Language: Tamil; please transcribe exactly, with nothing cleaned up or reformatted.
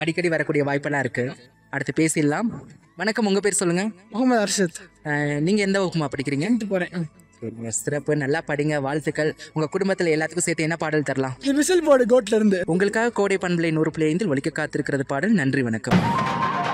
அடிக்கடி வரக்கூடிய வாய்ப்பெல்லாம் இருக்கு. அடுத்து பேசிடலாம். வணக்கம், உங்க பேர் சொல்லுங்க. முகமது அர்ஷத். அஹ், நீங்க எந்த வகுப்புமா படிக்கிறீங்க? போகிறேன். சரிங்க, சிறப்பு, நல்லா படிங்க, வாழ்த்துக்கள். உங்க குடும்பத்துல எல்லாத்துக்கும் சேர்த்து என்ன பாடல் தரலாம்? விசில் போர்டு கோட்ல இருந்து உங்களுக்காக கோடை பண்பலை நூறு புள்ளி ஐந்தில் ஒலிக்க காத்திருக்கிறது பாடல். நன்றி, வணக்கம்.